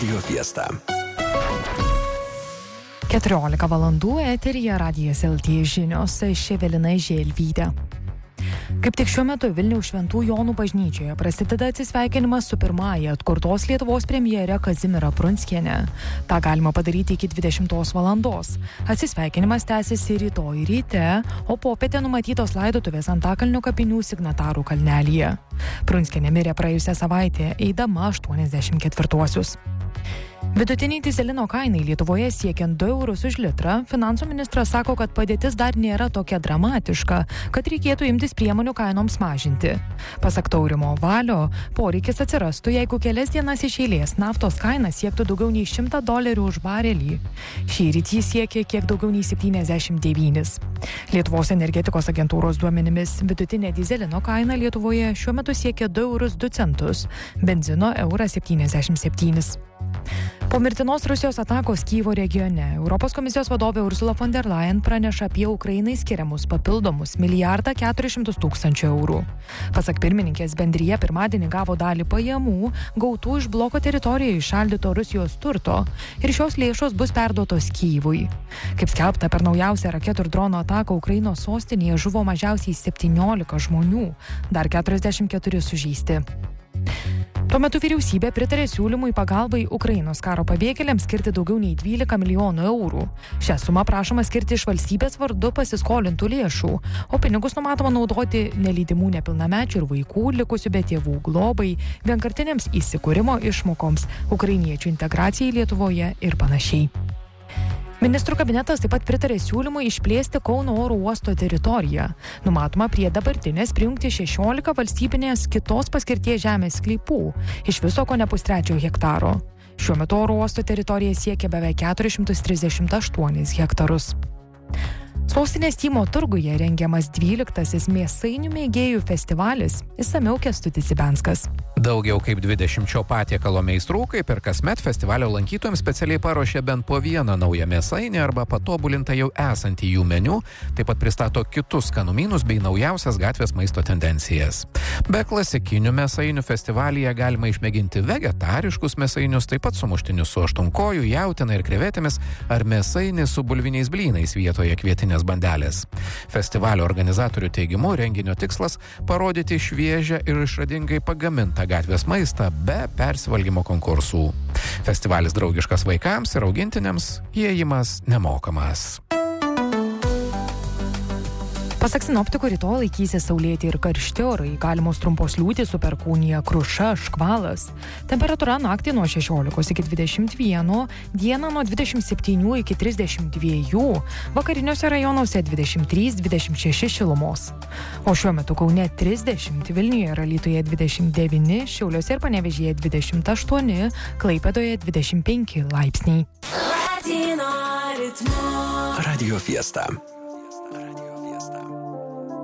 Radio Fiesta. 14 valandų eteryje Radijas LT žinios, aš Evelina Želvytė. Kaip tik šiuo metu Vilniaus Šventų Jonų bažnyčioje prasideda atsisveikinimas su pirmąja atkurtos Lietuvos premjere Kazimiera Prunskiene. Ta galima padaryti iki 20 valandos. Atsisveikinimas tęsiasi rytoj ryte, o popietę numatytos laidotuvės Antakalnio kapinių Signatarų kalnelyje. Prunskienė mirė praėjusią savaitę, eidama 84-uosius. Vidutiniai dyzelino kainai Lietuvoje siekiant 2 eurus už litrą, finansų ministras sako, kad padėtis dar nėra tokia dramatiška, kad reikėtų imtis priemonių kainoms mažinti. Pasak Taurimo Valio, poreikis atsirastų, jeigu kelias dienas iš eilės naftos kaina siektų daugiau nei $100 už barelį. Šįryt jis siekė kiek daugiau nei 79. Lietuvos energetikos agentūros duomenimis vidutinė dyzelino kaina Lietuvoje šiuo metu siekia 2,02 eurus, benzino €1,77. Po mirtinos Rusijos atakos Kyjivo regione, Europos komisijos vadovė Ursula von der Leyen praneša apie Ukrainai skiriamus papildomus $1,400 milijonų. Pasak pirmininkės, bendrija pirmadienį gavo dalį pajamų, gautų iš bloko teritorijoje įšaldyto Rusijos turto, ir šios lėšos bus perduotos Kyjivui. Kaip skelbta, per naujausią raketų ir drono ataką Ukrainos sostinėje žuvo mažiausiai 17 žmonių, dar 44 sužeisti. Tuo metu vyriausybė pritarė siūlymui pagalbai Ukrainos karo pabėgėliams skirti daugiau nei €12 milijonų. Šią sumą prašoma skirti iš valstybės vardu pasiskolintų lėšų, o pinigus numatoma naudoti nelydimų nepilnamečių ir vaikų likusių be tėvų globai, vienkartinėms įsikūrimo išmokoms, ukrainiečių integracijai Lietuvoje ir panašiai. Ministrų kabinetas taip pat pritarė siūlymui išplėsti Kauno oro uosto teritoriją. Numatoma prie dabartinės prijungti 16 valstybinės kitos paskirties žemės sklypų, iš viso kone pustrečio hektaro. Šiuo metu oro uosto teritorija siekia beveik 438 hektarus. Sostinės Tymo turguje rengiamas 12. mėsainių mėgėjų festivalis. Išsamiau Kęstutis Ibenskas. Daugiau kaip 20 patiekalo meistrų, kaip ir kasmet, festivalio lankytojams specialiai paruošė bent po vieną naują mėsainį arba patobulintą jau esantį jų meniu, taip pat pristato kitus skanumynus bei naujausias gatvės maisto tendencijas. Be klasikinių mėsainių festivalyje galima išmėginti vegetariškus mėsainius, taip pat sumuštinius su aštunkojų, jautina ir krevetėmis, ar mėsainį su bulviniais blynais vietoje kvietinės bandelės. Festivalio organizatorių teigimu, renginio tikslas – parodyti šviežią ir išradingai pagamintą gatvės maistą be persivalgymo konkursų. Festivalis draugiškas vaikams ir augintiniams, įėjimas nemokamas. Pasak sinoptikų, rytoj laikysis saulėti ir karšti orai, galimos trumpos liūtys su perkūnija, kruša, škvalas. Temperatūra naktį nuo 16 iki 21, dieną nuo 27 iki 32, vakariniuose rajonuose 23-26 šilumos. O šiuo metu Kaune 30, Vilniuje ir Alytuje 29, Šiauliuose ir Panevėžyje 28, Klaipėdoje 25 laipsniai. Radio Fiesta.